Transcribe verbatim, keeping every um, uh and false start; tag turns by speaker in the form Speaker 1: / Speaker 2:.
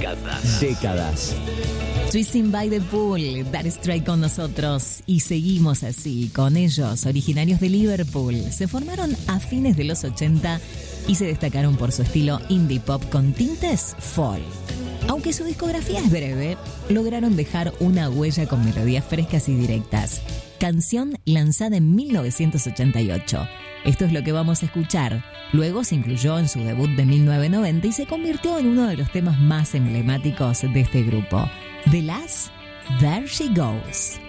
Speaker 1: Décadas. Décadas.
Speaker 2: Twisting by the Pool, Dire Straits con nosotros y seguimos así con ellos, originarios de Liverpool. Se formaron a fines de los ochenta y se destacaron por su estilo indie pop con tintes folk. Aunque su discografía es breve, lograron dejar una huella con melodías frescas y directas. Canción lanzada en mil novecientos ochenta y ocho. Esto es lo que vamos a escuchar. Luego se incluyó en su debut de mil novecientos noventa y se convirtió en uno de los temas más emblemáticos de este grupo. The Last, There She Goes.